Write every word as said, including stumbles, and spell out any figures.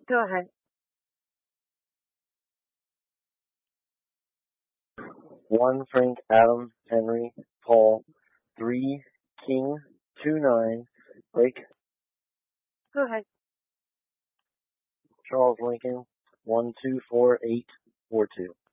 Go ahead. One Frank Adam Henry Paul three King two nine Blake Go ahead. Charles Lincoln one two four eight four two.